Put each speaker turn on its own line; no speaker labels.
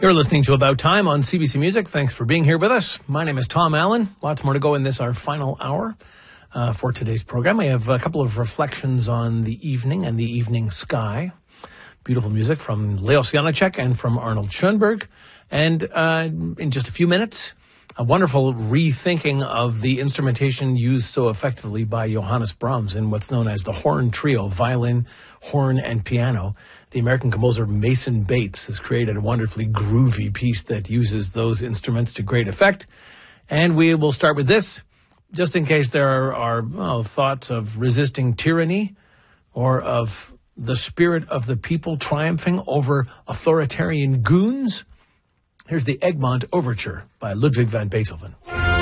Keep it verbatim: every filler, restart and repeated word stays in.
You're listening to About Time on C B C Music. Thanks for being here with us. My name is Tom Allen. Lots more to go in this, our final hour uh, for today's program. We have a couple of reflections on the evening and the evening sky. Beautiful music from Leos Janáček and from Arnold Schoenberg. And uh, in just a few minutes, a wonderful rethinking of the instrumentation used so effectively by Johannes Brahms in what's known as the Horn Trio, violin, horn, and piano. The American composer Mason Bates has created a wonderfully groovy piece that uses those instruments to great effect. And we will start with this, just in case there are, are well, thoughts of resisting tyranny or of the spirit of the people triumphing over authoritarian goons. Here's the Egmont Overture by Ludwig van Beethoven.